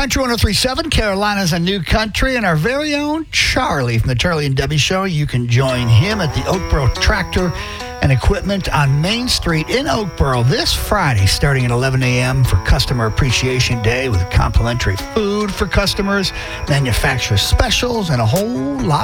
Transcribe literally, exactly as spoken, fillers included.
Country one oh three point seven, Carolina's a new country, and our very own Charlie from the Charlie and Debbie Show. You can join him at the Oakboro Tractor and Equipment on Main Street in Oakboro this Friday starting at eleven a.m. for Customer Appreciation Day with complimentary food for customers, manufacturer specials, and a whole lot